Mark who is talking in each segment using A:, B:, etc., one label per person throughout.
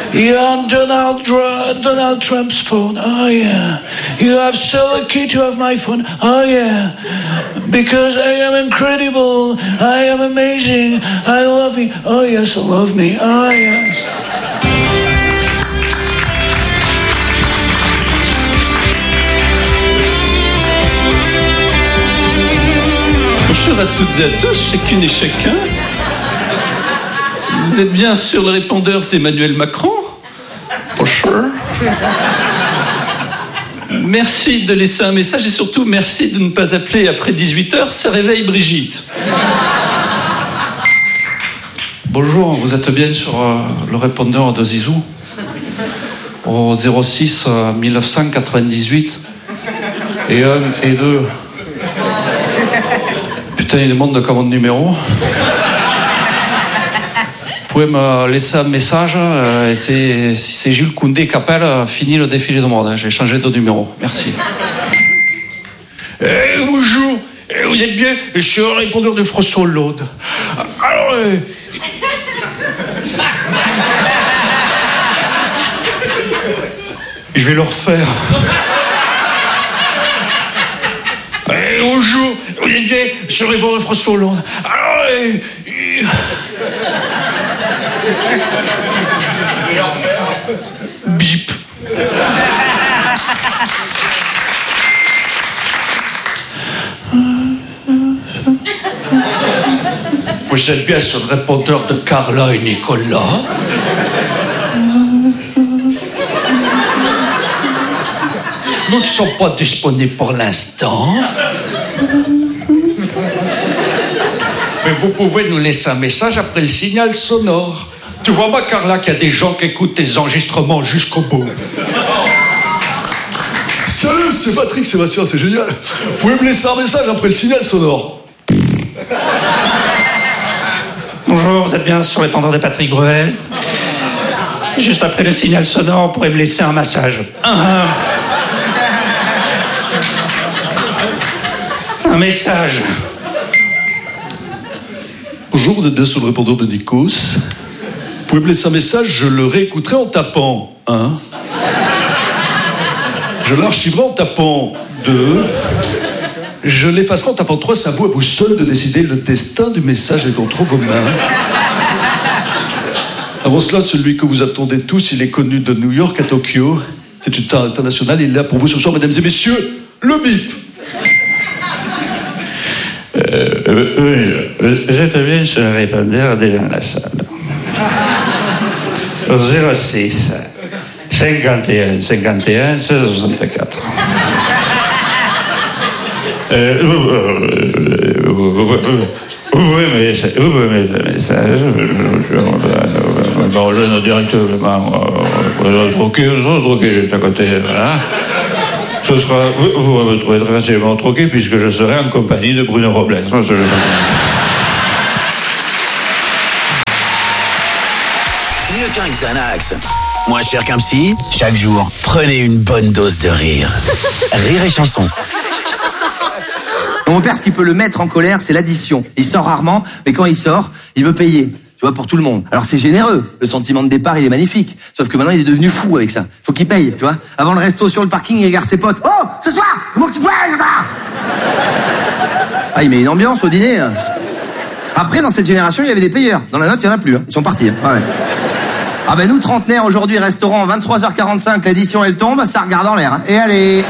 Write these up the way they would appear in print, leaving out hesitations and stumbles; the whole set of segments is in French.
A: You're on Donald Trump's phone. Oh yeah. You have so lucky to have my phone. Oh yeah. Because I am incredible. I am amazing. I love you. Oh yes, love me. Oh yes.
B: Bonjour à toutes et à tous, chacune et chacun. Vous êtes bien sur le répondeur d'Emmanuel Macron? Bonjour. Merci de laisser un message et surtout merci de ne pas appeler après 18h, ça réveille Brigitte. Bonjour, vous êtes bien sur le répondeur de Zizou au 06 1998 et 1 et 2. Putain, il demande comment de numéro. Vous pouvez me laisser un message, si c'est Jules Koundé qui appelle, fini le défilé de mode, j'ai changé de numéro, merci.
A: Bonjour, vous êtes bien sur le répondeur de François Hollande. Alors, je vais le refaire. Bonjour, vous êtes bien sur le répondeur de François Hollande. Alors, bip. Vous êtes bien sur le répondeur de Carla et Nicolas. Nous ne sommes pas disponibles pour l'instant. Mais vous pouvez nous laisser un message après le signal sonore. Tu vois, moi, Carla, qu'il y a des gens qui écoutent tes enregistrements jusqu'au bout.
C: Salut, c'est Patrick Sébastien, c'est génial. Vous pouvez me laisser un message après le signal sonore.
D: Bonjour, vous êtes bien sur les répondeur de Patrick Bruel. Juste après le signal sonore, vous pourrez me laisser un massage. Un message.
C: Bonjour, vous êtes bien sur le répondeur de Nikos. Vous pouvez me laisser un message, je le réécouterai en tapant 1. Je l'archiverai en tapant 2. Je l'effacerai en tapant 3. C'est à vous seul de décider. Le destin du message est entre vos mains. Avant cela, celui que vous attendez tous, il est connu de New York à Tokyo. C'est une star internationale. Il est là pour vous ce soir, mesdames et messieurs, le bip.
D: J'étais bien sur le répondeur des gens de la salle. 06 51 51 64. Vous pouvez mettre un message. Je me rejoindre directement. Troquer juste à côté. Voilà. Ce sera, vous me trouver très facilement troqué puisque je serai en compagnie de Bruno Robles.
E: Mieux qu'un Xanax. Moins cher qu'un psy, chaque jour, prenez une bonne dose de rire. Rire et chanson.
F: Mon père, ce qui peut le mettre en colère, c'est l'addition. Il sort rarement, mais quand il sort, il veut payer. Tu vois, pour tout le monde. Alors c'est généreux. Le sentiment de départ, il est magnifique. Sauf que maintenant, il est devenu fou avec ça. Faut qu'il paye, tu vois. Avant le resto, sur le parking, il regarde ses potes. Oh, ce soir, comment que tu payes, ça? Ah, il met une ambiance au dîner. Après, dans cette génération, il y avait des payeurs. Dans la note, il n'y en a plus. Ils sont partis. Ah ouais. Ah ben nous, trentenaires, aujourd'hui, restaurant, 23h45, l'addition, elle tombe, ça regarde en l'air. Et allez.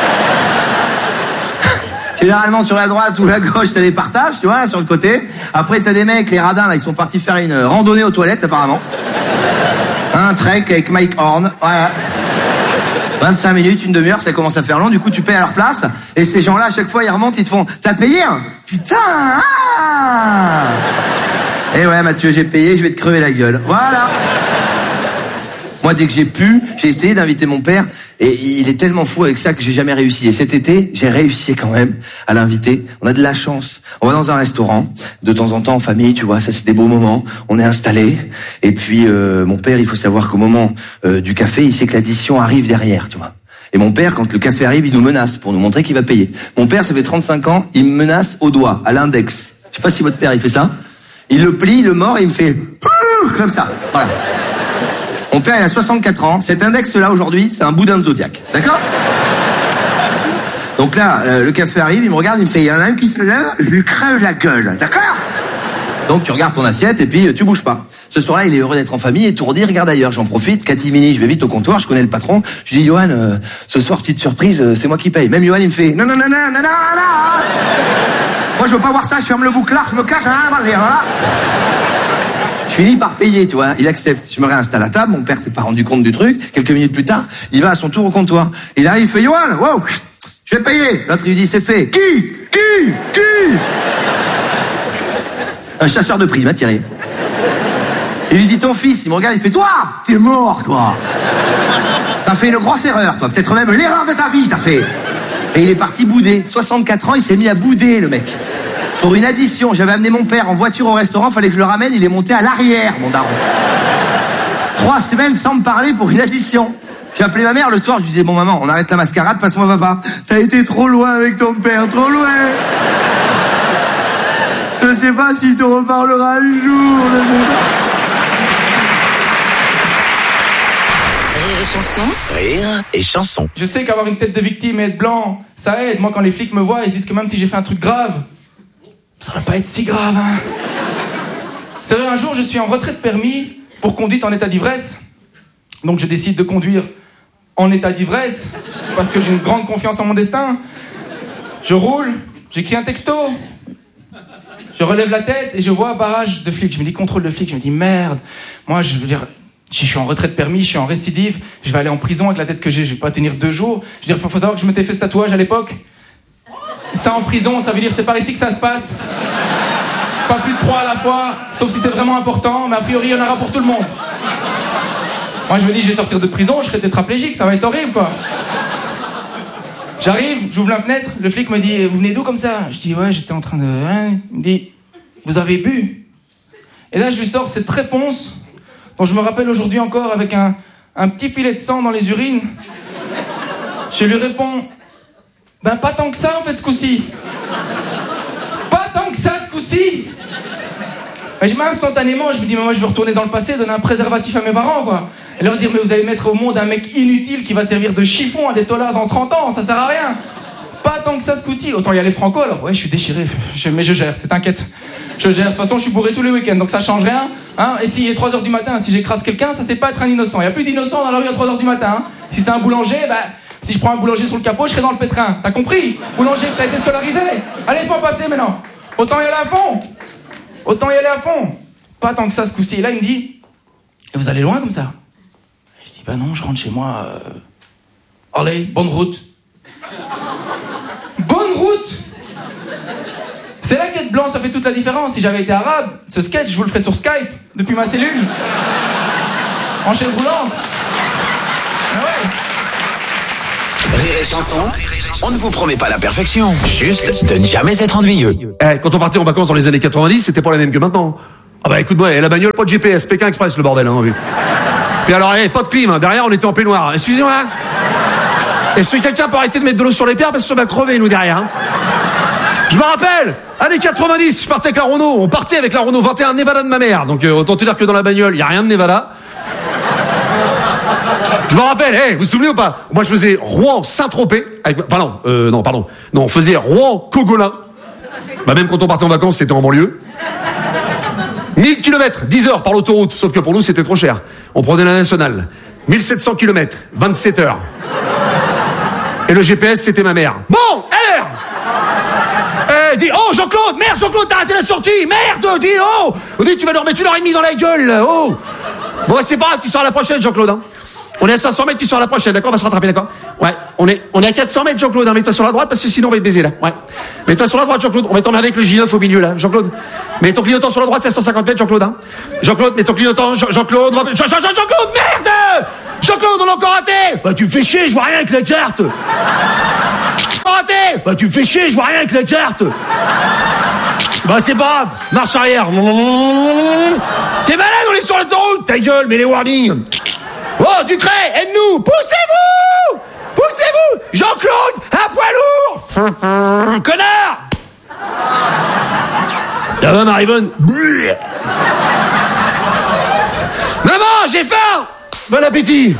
F: Généralement, sur la droite ou la gauche, t'as des partages, tu vois, là, sur le côté. Après, t'as des mecs, les radins, là, ils sont partis faire une randonnée aux toilettes, apparemment. Un trek avec Mike Horn, voilà. 25 minutes, une demi-heure, ça commence à faire long, du coup, tu payes à leur place. Et ces gens-là, à chaque fois, ils remontent, ils te font, t'as payé, hein? Putain, ah! Et ouais, Mathieu, j'ai payé, je vais te crever la gueule. Voilà. Moi, dès que j'ai pu, j'ai essayé d'inviter mon père. Et il est tellement fou avec ça que j'ai jamais réussi. Et cet été, j'ai réussi quand même à l'inviter. On a de la chance. On va dans un restaurant, de temps en temps en famille, tu vois, ça c'est des beaux moments. On est installé. Et puis, mon père, il faut savoir qu'au moment du café, il sait que l'addition arrive derrière, tu vois. Et mon père, quand le café arrive, il nous menace pour nous montrer qu'il va payer. Mon père, ça fait 35 ans, il me menace au doigt, à l'index. Je sais pas si votre père, il fait ça. Il le plie, il le mord, et il me fait comme ça. Voilà. Mon père, il a 64 ans. Cet index-là, aujourd'hui, c'est un boudin de Zodiac. D'accord? Donc là, le café arrive, il me regarde, il me fait, il y en a un qui se lève, je lui crève la gueule. D'accord? Donc tu regardes ton assiette et puis tu bouges pas. Ce soir-là, il est heureux d'être en famille, étourdi, regarde ailleurs. J'en profite, catimini, je vais vite au comptoir, je connais le patron. Je dis, Johan, ce soir, petite surprise, c'est moi qui paye. Même Johan, il me fait, non. Moi, je veux pas voir ça, je ferme le bouclard, je me cache, voilà. Je finis par payer, tu vois. Il accepte. Je me réinstalle à table, mon père s'est pas rendu compte du truc. Quelques minutes plus tard, il va à son tour au comptoir. Il arrive, il fait, Johan, wow, je vais payer. L'autre, il lui dit, c'est fait. Qui? Un chasseur de prix, il m'a tiré. Il lui dit, ton fils, il me regarde, il fait, toi, t'es mort, toi. T'as fait une grosse erreur, toi. Peut-être même l'erreur de ta vie, t'as fait. Et il est parti bouder. 64 ans, il s'est mis à bouder, le mec. Pour une addition, j'avais amené mon père en voiture au restaurant, fallait que je le ramène, il est monté à l'arrière, mon daron. 3 semaines sans me parler pour une addition. J'ai appelé ma mère le soir, je lui disais, bon maman, on arrête la mascarade, passe-moi papa. T'as été trop loin avec ton père, trop loin. Je sais pas si tu reparleras un jour.
E: Rire et chanson. Rire et chanson.
G: Je sais qu'avoir une tête de victime et être blanc, ça aide. Moi, quand les flics me voient, ils disent que même si j'ai fait un truc grave, ça va pas être si grave, hein. C'est vrai, un jour, je suis en retrait de permis pour conduite en état d'ivresse. Donc, je décide de conduire en état d'ivresse parce que j'ai une grande confiance en mon destin. Je roule, j'écris un texto. Je relève la tête et je vois un barrage de flics. Je me dis contrôle de flics. Je me dis merde. Moi, je veux dire, je suis en retrait de permis, je suis en récidive. Je vais aller en prison avec la tête que j'ai. Je vais pas tenir 2 jours. Je veux dire, faut savoir que je m'étais fait ce tatouage à l'époque. Ça en prison, ça veut dire c'est par ici que ça se passe. Pas plus de 3 à la fois, sauf si c'est vraiment important. Mais a priori, il y en aura pour tout le monde. Moi, je me dis, je vais sortir de prison, je serai tétraplégique. Ça va être horrible, quoi. J'arrive, j'ouvre la fenêtre, le flic me dit, vous venez d'où comme ça? Je dis, ouais, j'étais en train de... Hein? Il me dit, vous avez bu? Et là, je lui sors cette réponse, dont je me rappelle aujourd'hui encore, avec un petit filet de sang dans les urines. Je lui réponds, ben pas tant que ça, en fait, ce coup-ci. Pas tant que ça, ce coup-ci. Et instantanément, je me dis, mais moi, je veux retourner dans le passé, donner un préservatif à mes parents, quoi. Et leur dire, mais vous allez mettre au monde un mec inutile qui va servir de chiffon à des tollards dans 30 ans, ça sert à rien. Pas tant que ça, ce coup-ci. Autant y aller franco, alors. Ouais, je suis déchiré, mais je gère, t'inquiète. Je gère. De toute façon, je suis bourré tous les week-ends, donc ça change rien. Hein. Et s'il est 3h du matin, si j'écrase quelqu'un, ça c'est pas être un innocent. Y a plus d'innocents dans la rue à 3h du matin. Hein. Si c'est un boulanger, si je prends un boulanger sur le capot, je serai dans le pétrin. T'as compris? Boulanger, t'as été scolarisé. Allez, laisse-moi passer maintenant. Autant y aller à fond. Pas tant que ça, ce coup-ci. Et là, il me dit, et vous allez loin comme ça? Je dis, non, je rentre chez moi. Allez, bonne route. Bonne route. C'est là qu'être blanc, ça fait toute la différence. Si j'avais été arabe, ce sketch, je vous le ferais sur Skype, depuis ma cellule. En chaise roulante. Ah ouais.
E: Rire et chanson, on ne vous promet pas la perfection, juste de ne jamais être ennuyeux.
C: Quand on partait en vacances dans les années 90, c'était pas la même que maintenant. Ah bah écoute-moi, la bagnole, pas de GPS, Pékin Express, le bordel, hein. Puis alors, pas de clim, hein. Derrière, on était en peignoir. Excusez-moi. Est-ce que quelqu'un peut arrêter de mettre de l'eau sur les pierres parce que ça va crever, nous, derrière, hein. Je me rappelle, années 90, je partais avec la Renault. On partait avec la Renault 21 Nevada de ma mère. Donc autant te dire que dans la bagnole, il n'y a rien de Nevada. Je me rappelle, vous vous souvenez ou pas? Moi, je faisais Rouen-Saint-Tropez. Non, on faisait Rouen-Cogolin. Bah, même quand on partait en vacances, c'était en banlieue. 1000 km, 10 heures par l'autoroute. Sauf que pour nous, c'était trop cher. On prenait la nationale. 1700 km, 27 heures. Et le GPS, c'était ma mère. Bon, R dis, oh Jean-Claude, merde Jean-Claude, t'as raté la sortie, merde, dis, oh dis, tu vas nous remettre 1h30 dans la gueule, oh. Bon, c'est pas grave, tu sors à la prochaine, Jean-Claude, hein. On est à 500 mètres, tu sors à la prochaine, d'accord? On va se rattraper, d'accord? Ouais, on est à 400 mètres, Jean-Claude, hein. Mets-toi sur la droite, parce que sinon on va être baisé, là. Ouais. Mets-toi sur la droite, Jean-Claude, on va t'emmerder avec le J9 au milieu, là, Jean-Claude. Mets ton clignotant sur la droite, c'est à 150 mètres, Jean-Claude, hein. Jean-Claude, mets ton clignotant, Jean-Claude, Jean-Claude, merde! Jean-Claude, on l'a encore raté! Bah, tu me fais chier, je vois rien avec la carte! Raté! Bah, tu me fais chier, je vois rien avec la carte! Bah, c'est pas grave, marche arrière. T'es malade, on est sur l'autoroute, ta gueule, mets les warnings. Oh, Ducret, aide-nous, poussez-vous! Poussez-vous! Jean-Claude, un poids lourd! Connard! Là-bas, Marivonne. Maman, j'ai faim! Bon appétit.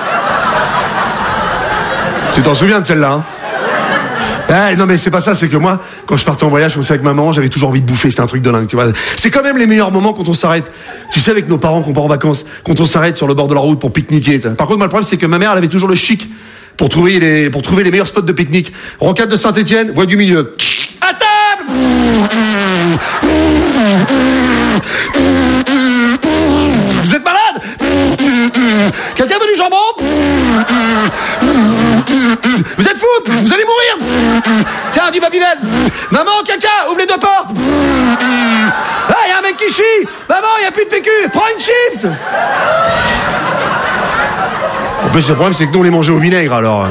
C: Tu t'en souviens de celle-là, hein? Non mais c'est pas ça, c'est que moi, quand je partais en voyage comme ça avec maman, j'avais toujours envie de bouffer, c'était un truc de dingue, tu vois. C'est quand même les meilleurs moments quand on s'arrête. Tu sais, avec nos parents qu'on part en vacances, quand on s'arrête sur le bord de la route pour pique-niquer. Par contre, moi, le problème, c'est que ma mère, elle avait toujours le chic pour trouver les meilleurs spots de pique-nique. Rocade de Saint-Étienne, voie du milieu. À table! Vous êtes malade? Quelqu'un veut du jambon? Vous êtes fou? Vous allez mourir? Tiens, du Babybel. Maman, caca, ouvre les deux portes. Ah, il y a un mec qui chie. Maman, il n'y a plus de PQ. Prends une chips. En plus, le problème, c'est que nous, on les mangeait au vinaigre, alors.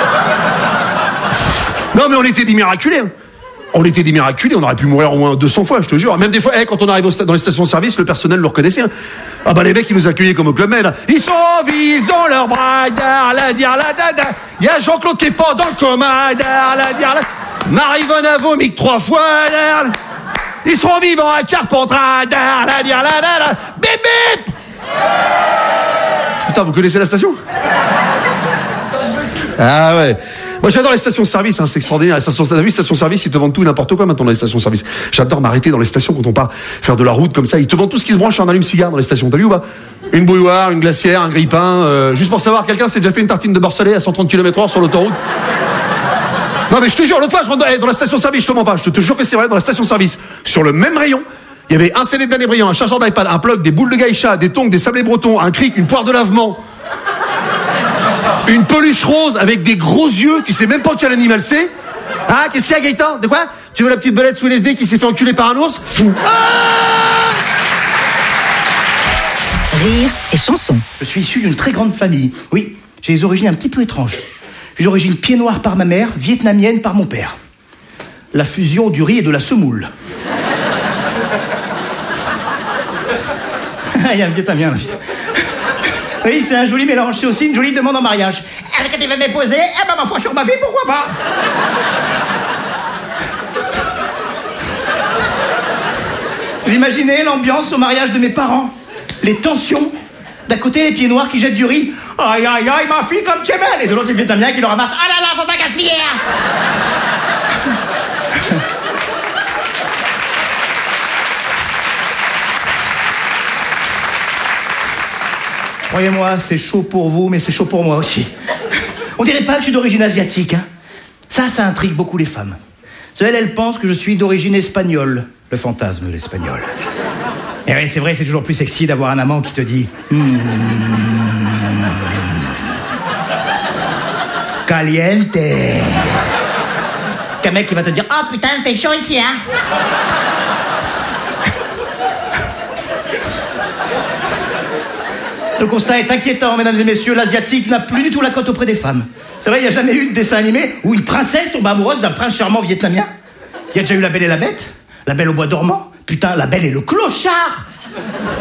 C: Non, mais on était des miraculés. Hein. On était des miraculés, on aurait pu mourir au moins 200 fois, je te jure. Même des fois, quand on arrive dans les stations-service, le personnel le reconnaissait. Hein. Ah bah les mecs, ils nous accueillaient comme au Club Med. Ils sont en vie, ils ont leur bras, la dire la dada. Il y a Jean-Claude qui est pas dans le coma, la dire la. Marie-Vonne a vomi 3 fois, ils seront vivants à Carpentras, la dire la dada. Bip bip. Putain, vous connaissez la station? Ah ouais. Moi, j'adore les stations-service, hein, c'est extraordinaire. Les stations-service, ils te vendent tout et n'importe quoi maintenant dans les stations-service. J'adore m'arrêter dans les stations quand on part faire de la route comme ça. Ils te vendent tout ce qui se branche en allume-cigare dans les stations. T'as vu ou pas? Une bouilloire, une glacière, un grille-pain. Juste pour savoir, quelqu'un s'est déjà fait une tartine de beurre salé à 130 km/h sur l'autoroute? Non, mais je te jure, l'autre fois, je rentre dans la station-service, je te mens pas. Je te jure que c'est vrai, dans la station-service. Sur le même rayon, il y avait un CD de Danny Briand, un chargeur d'iPad, un plug, des boules de gaïcha, des tongs, des sablés bretons, un cric, une poire de lavement. Une peluche rose avec des gros yeux, tu sais même pas quel animal c'est. Ah, qu'est-ce qu'il y a, Gaëtan? De quoi? Tu veux la petite belette sous LSD qui s'est fait enculer par un ours?
H: Rire et chanson.
I: Je suis issu d'une très grande famille. Oui, j'ai des origines un petit peu étranges. J'ai d'origine pied noir par ma mère, vietnamienne par mon père. La fusion du riz et de la semoule. Il y a un vietnamien là. Oui, c'est un joli mélange. C'est aussi une jolie demande en mariage. Est-ce que tu veux m'épouser? Eh ben, ma foi sur ma vie, pourquoi pas? Vous imaginez l'ambiance au mariage de mes parents? Les tensions. D'un côté, les pieds noirs qui jettent du riz. Aïe, aïe, aïe, ma fille, comme tu es belle. Et de l'autre, les vietnamiens qui le ramassent. Ah là là, faut pas gaspiller. Croyez-moi, c'est chaud pour vous, mais c'est chaud pour moi aussi. On dirait pas que je suis d'origine asiatique, hein. Ça intrigue beaucoup les femmes. Elles pensent que je suis d'origine espagnole. Le fantasme, l'espagnol. Et oui, c'est vrai, c'est toujours plus sexy d'avoir un amant qui te dit... Caliente. Qu'un mec qui va te dire... Oh putain, il fait chaud ici, hein. Le constat est inquiétant, mesdames et messieurs. L'asiatique n'a plus du tout la cote auprès des femmes. C'est vrai, il n'y a jamais eu de dessin animé où une princesse tombe amoureuse d'un prince charmant vietnamien. Il y a déjà eu La Belle et la Bête, La Belle au bois dormant. Putain, La Belle et le clochard.